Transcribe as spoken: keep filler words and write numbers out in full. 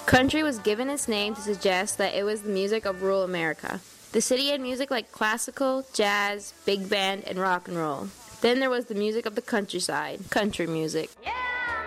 Country was given its name to suggest that it was the music of rural America. The city had music like classical, jazz, big band, and rock and roll. Then there was the music of the countryside, country music. Yeah!